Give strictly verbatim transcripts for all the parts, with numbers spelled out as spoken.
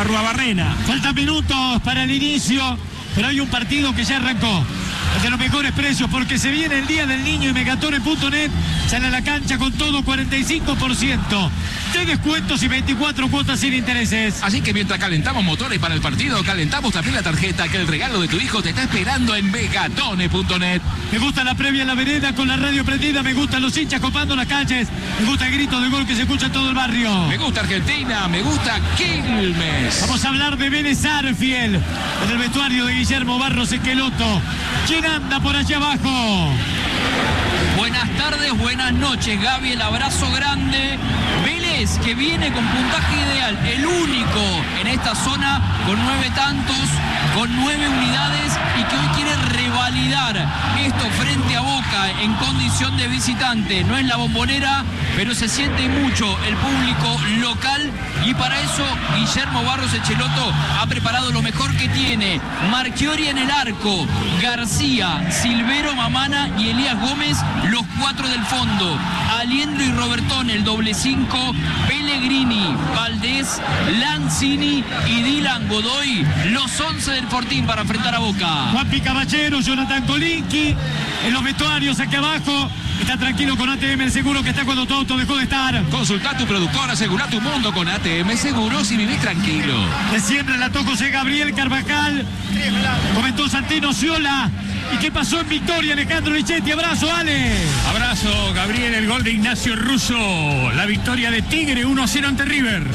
Arruabarrena. Faltan minutos para el inicio, pero hay un partido que ya arrancó. De los mejores precios, porque se viene el Día del Niño y Megatone punto net sale a la cancha con todo cuarenta y cinco por ciento de descuentos y veinticuatro cuotas sin intereses. Así que mientras calentamos motores para el partido, calentamos también la tarjeta que el regalo de tu hijo te está esperando en Megatone punto net. Me gusta la previa en la vereda con la radio prendida, me gustan los hinchas copando las calles, me gusta el grito de gol que se escucha en todo el barrio. Me gusta Argentina, me gusta Quilmes. Vamos a hablar de Vélez Arfiel en el vestuario de Guillermo Barros Esqueloto. ¿Quién anda por allá abajo? Buenas tardes, buenas noches, Gaby, el abrazo grande. Vélez que viene con puntaje ideal, el único en esta zona con nueve tantos, con nueve unidades y que hoy quiere revalidar esto frente a Boca en condición de visitante. No es la Bombonera, pero se siente mucho el público local y para eso Guillermo Barros Esqueloto ha preparado lo mejor que tiene. Marchiori en el arco, García, Silvero, Mamana y Elías Gómez, los cuatro del fondo. Aliendro y Robertón, el doble cinco, Pellegrini, Valdés, Lanzini y Dylan Godoy, los once del Fortín para enfrentar a Boca. Juanpi Caballero, Jonathan Kolinski, en los vestuarios aquí abajo. Está tranquilo con A T M, el seguro que está cuando tu auto dejó de estar. Consulta tu productor, asegura tu mundo con A T M Seguros y vivís tranquilo. Recién relató José Gabriel Carvajal, comentó Santino Ciola. ¿Y qué pasó en Victoria, Alejandro Lichetti? Abrazo, Ale. Abrazo, Gabriel, el gol de Ignacio Russo. La victoria de Tigre uno a cero ante River.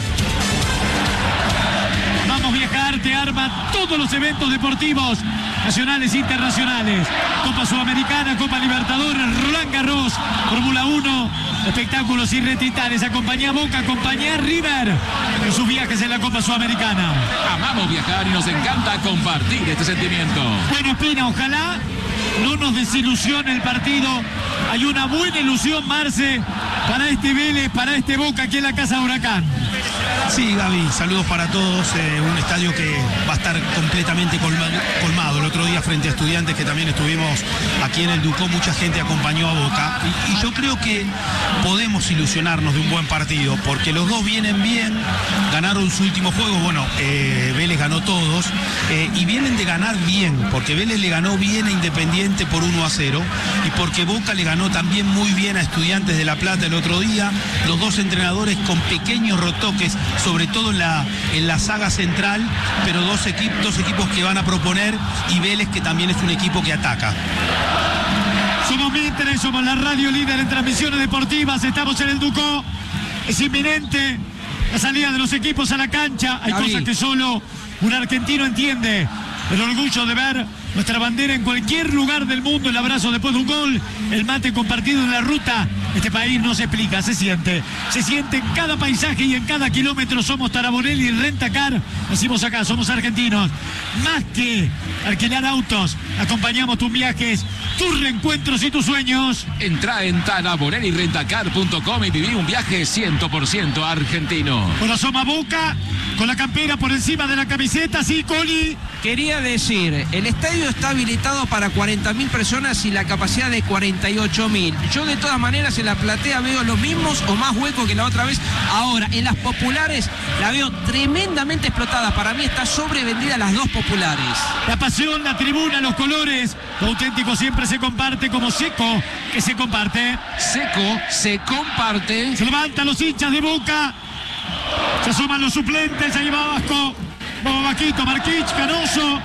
Vamos Viajar te arma todos los eventos deportivos nacionales e internacionales. Copa Sudamericana, Copa Libertadores, Roland Garros, Fórmula uno, espectáculos irretitables. Acompañá a Boca, acompañá a River en sus viajes en la Copa Sudamericana. Amamos viajar y nos encanta compartir este sentimiento. Bueno, Espina, ojalá no nos desilusione el partido. Hay una buena ilusión, Marce, para este Vélez, para este Boca aquí en la Casa Huracán. Sí, Gaby, saludos para todos. Eh, un estadio que va a estar completamente colmado, colmado. El otro día frente a Estudiantes, que también estuvimos aquí en el Ducó, mucha gente acompañó a Boca. Y, y yo creo que podemos ilusionarnos de un buen partido, porque los dos vienen bien, ganaron su último juego. Bueno, eh, Vélez ganó todos, eh, y vienen de ganar bien, porque Vélez le ganó bien a Independiente por uno a cero, y porque Boca le ganó también muy bien a Estudiantes de La Plata el otro día. Los dos entrenadores con pequeños retoques, sobre todo en la, en la saga central, pero dos equipos, dos equipos que van a proponer, y Vélez, que también es un equipo que ataca. Somos Mitre, somos la radio líder en transmisiones deportivas, estamos en el Ducó, es inminente la salida de los equipos a la cancha. Hay Gaby. cosas que solo un argentino entiende. El orgullo de ver nuestra bandera en cualquier lugar del mundo, el abrazo después de un gol, el mate compartido en la ruta. Este país no se explica, se siente. Se siente en cada paisaje y en cada kilómetro. Somos Taraborelli y Rentacar. Decimos acá, somos argentinos. Más que alquilar autos, acompañamos tus viajes, tus reencuentros y tus sueños. Entra en taraborelli rentacar punto com y viví un viaje cien por ciento argentino. Bueno, asoma Boca con la campera por encima de la camiseta, sí, Coli. Quería decir, el estadio está habilitado para cuarenta mil personas y la capacidad de cuarenta y ocho mil. Yo de todas maneras en la platea veo los mismos o más huecos que la otra vez. Ahora, en las populares la veo tremendamente explotada. Para mí está sobrevendida las dos populares. La pasión, la tribuna, los colores. Lo auténtico siempre se comparte como Seco, que se comparte. Seco se comparte. Se levantan los hinchas de Boca. Se asoman los suplentes, ahí va Vasco. Vamos Vaquito, Marquich, Canoso.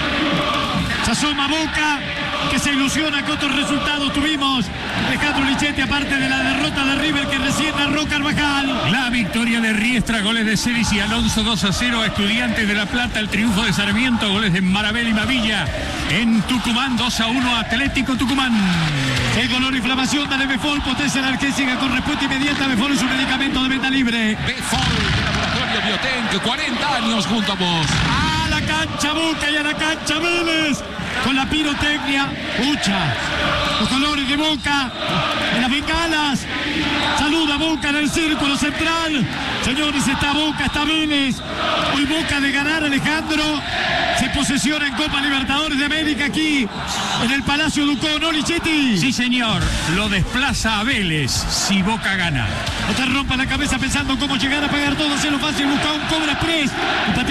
Se asoma Boca, que se ilusiona con otros resultados tuvimos. Alejandro Lichetti, aparte de la derrota de River que recién narró Carvajal. La victoria de Riestra, goles de Celis y Alonso, dos a cero a Estudiantes de La Plata. El triunfo de Sarmiento, goles de Marabel y Mavilla. En Tucumán, dos a uno Atlético Tucumán. El dolor, inflamación, dale Befol, potencia analgésica con respuesta inmediata. Befol es un medicamento de venta libre. Befol de Laboratorio Biotenc, cuarenta años junto a vos. A la cancha Boca y a la cancha Vélez. Con la pirotecnia, Ucha, los colores de Boca, en las bengalas. Saluda Boca en el círculo central. Señores, está Boca, está Vélez. Hoy Boca de ganar, Alejandro, se posesiona en Copa Libertadores de América aquí en el Palacio Ducó, ¿no, Lichetti? Sí, señor, lo desplaza a Vélez si Boca gana. No te rompa la cabeza pensando en cómo llegar a pagar todo, hacerlo fácil, busca un Cobra Express.